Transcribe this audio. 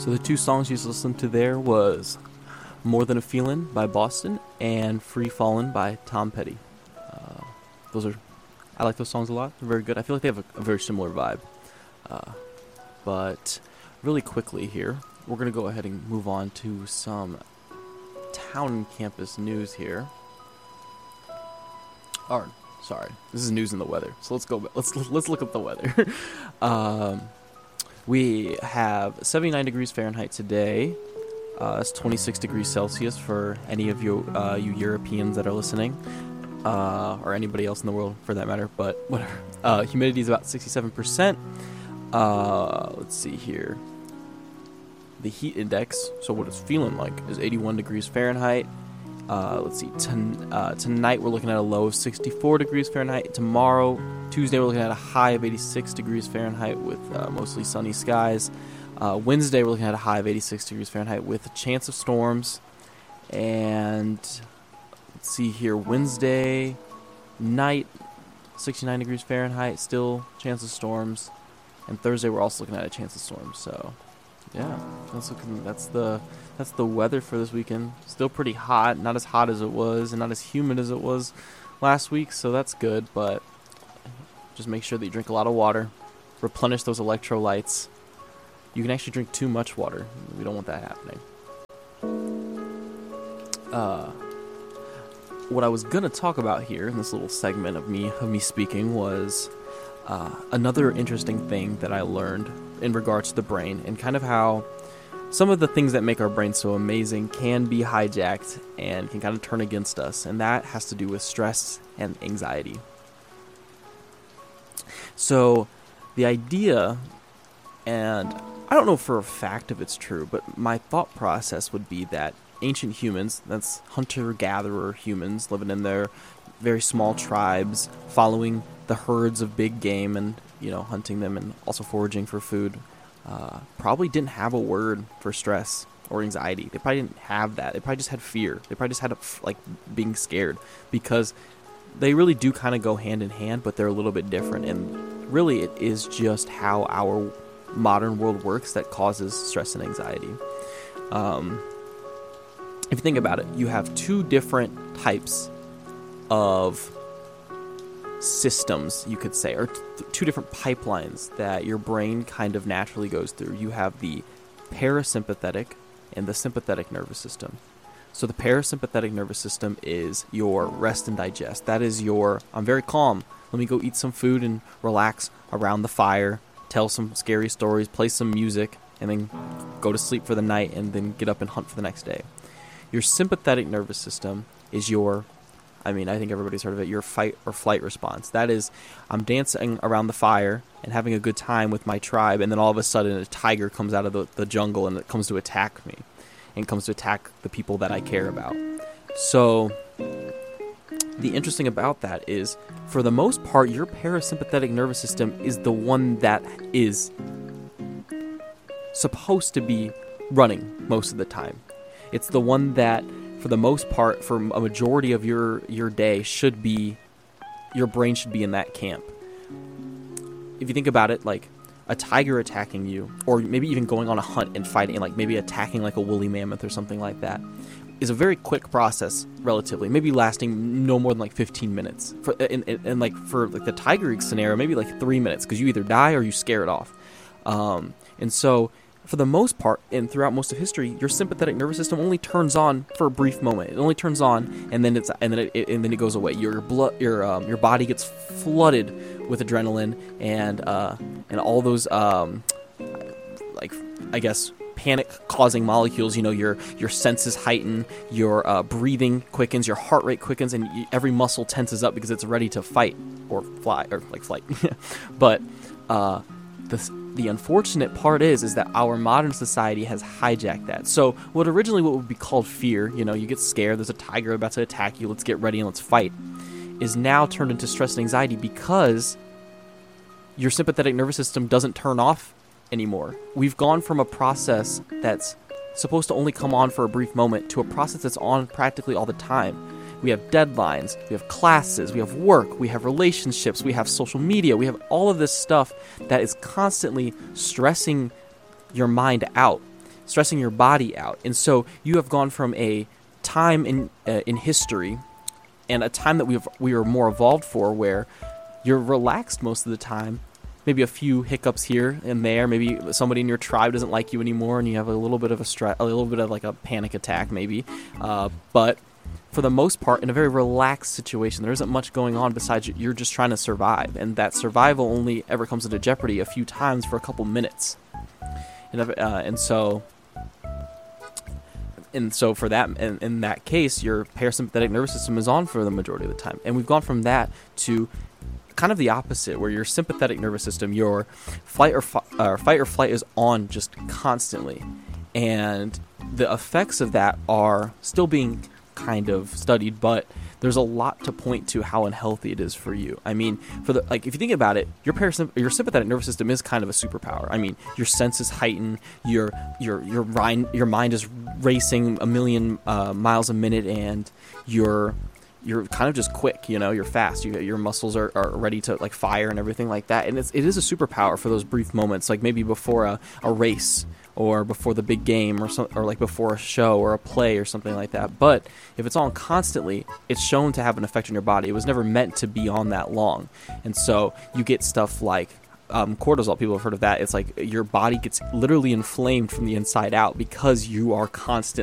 So the two songs you just listened to there was More Than a Feelin' by Boston and Free Fallin' by Tom Petty. I like those songs a lot. They're very good. I feel like they have a very similar vibe. But really quickly here, we're going to go ahead and move on to some town and campus news here. Or, sorry, this is news in the weather. So let's go. Let's look at the weather. We have 79 degrees Fahrenheit today. It's 26 degrees Celsius for any of you Europeans that are listening, or anybody else in the world for that matter. But whatever. Humidity is about 67%. Let's see here. The heat index, so what it's feeling like, is 81 degrees Fahrenheit. Let's see. Tonight we're looking at a low of 64 degrees Fahrenheit. Tomorrow, Tuesday, we're looking at a high of 86 degrees Fahrenheit with mostly sunny skies. Wednesday, we're looking at a high of 86 degrees Fahrenheit with a chance of storms. And let's see here. Wednesday night, 69 degrees Fahrenheit, still chance of storms. And Thursday, we're also looking at a chance of storms. So, yeah, that's the weather for this weekend. Still pretty hot, not as hot as it was, and not as humid as it was last week. So that's good, but just make sure that you drink a lot of water. Replenish those electrolytes. You can actually drink too much water. We don't want that happening. What I was gonna talk about here in this little segment of me speaking was another interesting thing that I learned in regards to the brain and kind of how some of the things that make our brain so amazing can be hijacked and can kind of turn against us, and that has to do with stress and anxiety. So the idea, and I don't know for a fact if it's true, but my thought process would be that ancient humans, that's hunter-gatherer humans living in their very small tribes, following the herds of big game and, hunting them and also foraging for food, probably didn't have a word for stress or anxiety. They probably didn't have that. They probably just had fear. They probably just had being scared, because they really do kind of go hand in hand, but they're a little bit different. And really, it is just how our modern world works that causes stress and anxiety. If you think about it, you have two different types of systems, you could say, or two different pipelines that your brain kind of naturally goes through. You have the parasympathetic and the sympathetic nervous system. So the parasympathetic nervous system is your rest and digest. That is your, I'm very calm, let me go eat some food and relax around the fire, tell some scary stories, play some music, and then go to sleep for the night and then get up and hunt for the next day. Your sympathetic nervous system is your, I think everybody's heard of it, your fight or flight response. That is, I'm dancing around the fire and having a good time with my tribe, and then all of a sudden a tiger comes out of the jungle and it comes to attack me, and comes to attack the people that I care about. So the interesting about that is, for the most part, your parasympathetic nervous system is the one that is supposed to be running most of the time. It's the one that, for the most part, for a majority of your day, should be, your brain should be in that camp. If you think about it, like a tiger attacking you, or maybe even going on a hunt and fighting, like maybe attacking like a woolly mammoth or something like that, is a very quick process, relatively, maybe lasting no more than like 15 minutes. And like for like the tiger scenario, maybe like 3 minutes, because you either die or you scare it off. And so, for the most part, and throughout most of history, your sympathetic nervous system only turns on for a brief moment. It only turns on, and then it goes away. Your body gets flooded with adrenaline and all those panic-causing molecules. Your senses heighten, your breathing quickens, your heart rate quickens, and every muscle tenses up because it's ready to fight or fly or like flight. But the unfortunate part is that our modern society has hijacked that. So what would be called fear, you get scared, there's a tiger about to attack you, let's get ready and let's fight, is now turned into stress and anxiety because your sympathetic nervous system doesn't turn off anymore. We've gone from a process that's supposed to only come on for a brief moment to a process that's on practically all the time. We have deadlines, we have classes, we have work, we have relationships, we have social media, we have all of this stuff that is constantly stressing your mind out. stressing your body out. And so you have gone from a time in history and a time that we were more evolved for, where you're relaxed most of the time. Maybe a few hiccups here and there. Maybe somebody in your tribe doesn't like you anymore, and you have a little bit of a little bit of like a panic attack, maybe. But for the most part, in a very relaxed situation, there isn't much going on besides you're just trying to survive, and that survival only ever comes into jeopardy a few times for a couple minutes. And so for that, in that case, your parasympathetic nervous system is on for the majority of the time, and we've gone from that to kind of the opposite, where your sympathetic nervous system, your fight or flight is on just constantly, and the effects of that are still being kind of studied, but there's a lot to point to how unhealthy it is for you. I mean, if you think about it, your sympathetic nervous system is kind of a superpower. I mean, your senses heighten, your mind is racing a million miles a minute, and you're kind of just quick, you're fast. Your muscles are ready to like fire and everything like that. And it is a superpower for those brief moments, like maybe before a race, or before the big game, or like before a show or a play or something like that. But if it's on constantly, it's shown to have an effect on your body. It was never meant to be on that long. And so you get stuff like cortisol. People have heard of that. It's like your body gets literally inflamed from the inside out because you are constantly